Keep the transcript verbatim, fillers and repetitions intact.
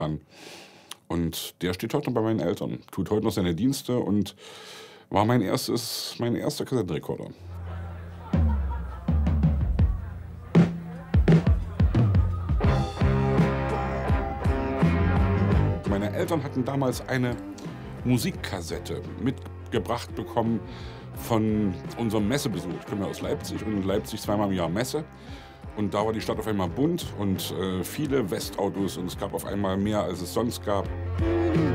Und der steht heute noch bei meinen Eltern, tut heute noch seine Dienste und war mein erstes mein erster Kassettenrekorder. Meine Eltern hatten damals eine Musikkassette mitgebracht bekommen von unserem Messebesuch. Ich komme ja aus Leipzig und in Leipzig zweimal im Jahr Messe. Und da war die Stadt auf einmal bunt und äh, viele Westautos und es gab auf einmal mehr, als es sonst gab.